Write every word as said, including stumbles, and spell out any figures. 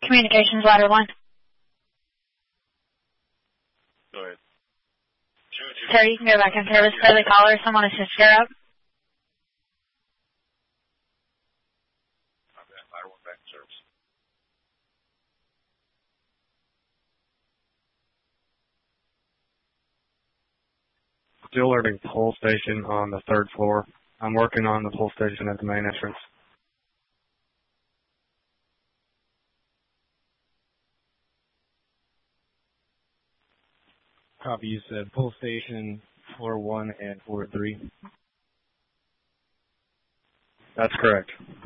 Communications ladder one. Go ahead. Terry, you can go back in service for the caller. Someone assist her up. Ladder one back in service. Still alerting pull station on the third floor. I'm working on the pull station at the main entrance. Copy, you said pull station floor one and floor three. That's correct.